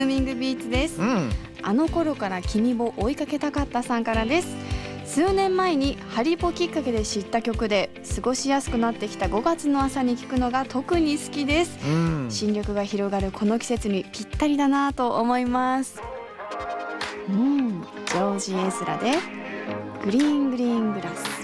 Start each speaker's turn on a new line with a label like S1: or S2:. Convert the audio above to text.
S1: ムーミングビーツです、あの頃から君を追いかけたかったさんからです。数年前にハリポきっかけで知った曲で、過ごしやすくなってきた5月の朝に聴くのが特に好きです、新緑が広がるこの季節にぴったりだなと思います。ジョージ・エズラでグリーングリーングラス。